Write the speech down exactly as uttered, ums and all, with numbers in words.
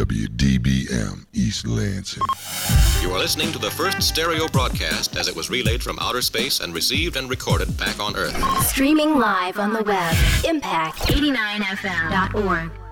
W D B M, East Lansing. You are listening to the first stereo broadcast as it was relayed from outer space and received and recorded back on Earth. Streaming live on the web, impact eighty-nine F M dot org.